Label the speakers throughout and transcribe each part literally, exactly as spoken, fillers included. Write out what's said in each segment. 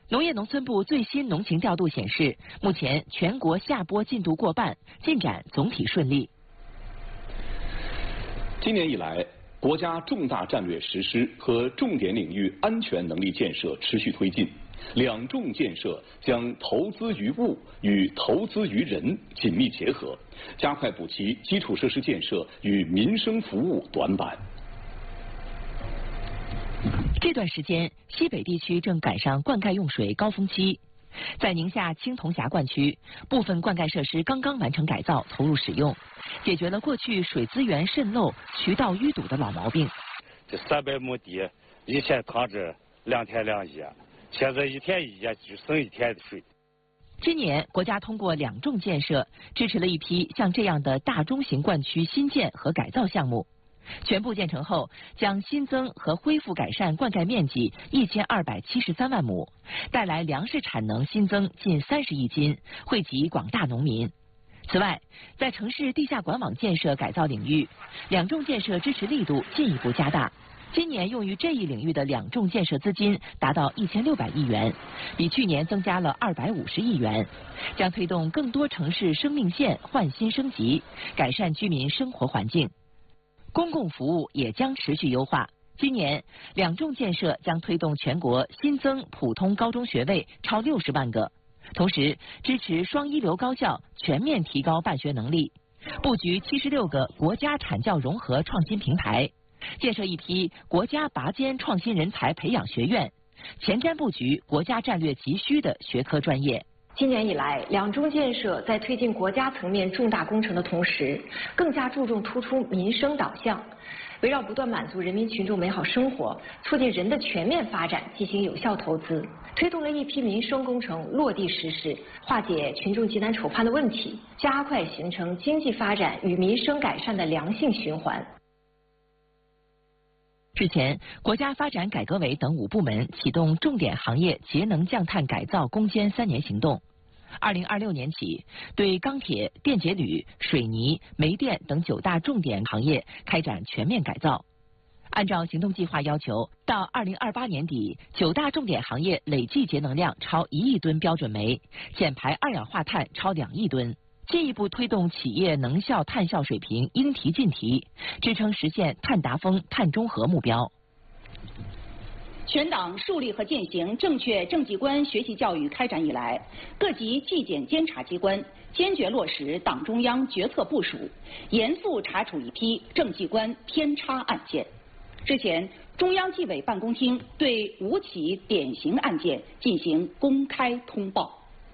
Speaker 1: 农业农村部最新农情调度显示，目前全国下播进度过半，进展总体顺利。
Speaker 2: 今年以来，国家重大战略实施和重点领域安全能力建设持续推进，两重建设将投资于物与投资于人紧密结合，加快补齐基础设施建设与民生服务短板。
Speaker 1: 这段时间，西北地区正赶上灌溉用水高峰期。在宁夏青铜峡灌区，部分灌溉设施刚刚完成改造，投入使用，解决了过去水资源渗漏、渠道淤堵的老毛病。
Speaker 3: 这三百亩地以前躺着两天两夜，现在一天一夜只剩一天的水。
Speaker 1: 今年，国家通过两重建设，支持了一批像这样的大中型灌区新建和改造项目。全部建成后，将新增和恢复改善灌溉面积一千二百七十三万亩，带来粮食产能新增近三十亿斤，惠及广大农民。此外，在城市地下管网建设改造领域，两重建设支持力度进一步加大。今年用于这一领域的两重建设资金达到一千六百亿元，比去年增加了二百五十亿元，将推动更多城市生命线换新升级，改善居民生活环境。公共服务也将持续优化。今年，两重建设将推动全国新增普通高中学位超六十万个，同时支持双一流高校全面提高办学能力，布局七十六个国家产教融合创新平台，建设一批国家拔尖创新人才培养学院，前瞻布局国家战略急需的学科专业。
Speaker 4: 今年以来，两重建设在推进国家层面重大工程的同时，更加注重突出民生导向，围绕不断满足人民群众美好生活、促进人的全面发展进行有效投资，推动了一批民生工程落地实施，化解群众急难愁盼的问题，加快形成经济发展与民生改善的良性循环。
Speaker 1: 日前，国家发展改革委等五部门启动重点行业节能降碳改造攻坚三年行动。二零二六年起，对钢铁、电解铝、水泥、煤电等九大重点行业开展全面改造。按照行动计划要求，到二零二八年底，九大重点行业累计节能量超一亿吨标准煤，减排二氧化碳超两亿吨。进一步推动企业能效碳效水平应提尽提，支撑实现碳达峰、碳中和目标。
Speaker 5: 全党树立和践行正确政绩观学习教育开展以来，各级纪检监察机关坚决落实党中央决策部署，严肃查处一批政绩观偏差案件。日前，中央纪委办公厅对五起典型案件进行公开通报。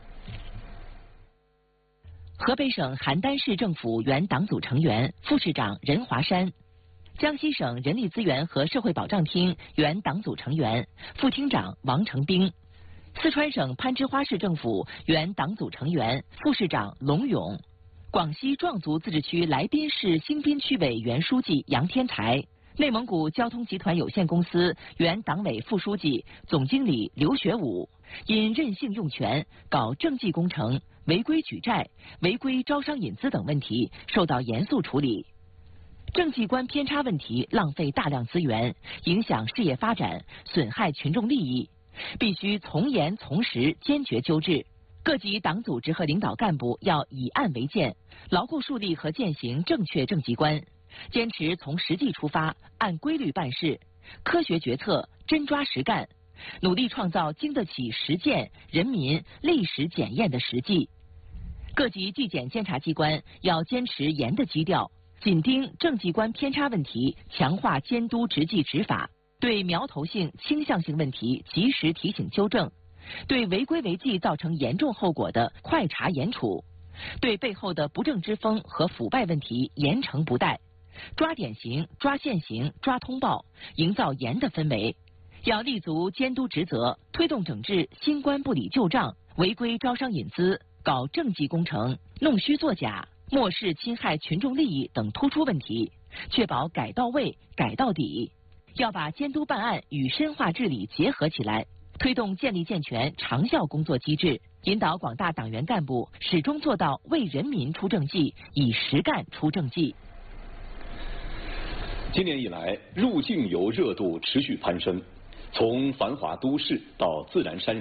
Speaker 1: 河北省邯郸市政府原党组成员、副市长任华山，江西省人力资源和社会保障厅原党组成员、副厅长王成兵，四川省攀枝花市政府原党组成员、副市长龙勇，广西壮族自治区来宾市兴滨区委原书记杨天才，内蒙古交通集团有限公司原党委副书记、总经理刘学武，因任性用权、搞政绩工程、违规举债、违规招商引资等问题受到严肃处理。政绩观偏差问题浪费大量资源，影响事业发展，损害群众利益，必须从严从实，坚决纠治。各级党组织和领导干部要以案为鉴，牢固树立和践行正确政绩观，坚持从实际出发，按规律办事，科学决策，真抓实干，努力创造经得起实践、人民历史检验的实际。各级纪检监察机关要坚持严的基调，紧盯政绩观偏差问题，强化监督执纪执法，对苗头性、倾向性问题及时提醒纠正，对违规违纪造成严重后果的快查严处，对背后的不正之风和腐败问题严惩不贷，抓典型、抓现行、抓通报，营造严的氛围。要立足监督职责，推动整治新官不理旧账、违规招商引资、搞政绩工程、弄虚作假、漠视侵害群众利益等突出问题，确保改到位、改到底。要把监督办案与深化治理结合起来，推动建立健全长效工作机制，引导广大党员干部始终做到为人民出政绩，以实干出政绩。
Speaker 2: 今年以来，入境游热度持续攀升，从繁华都市到自然山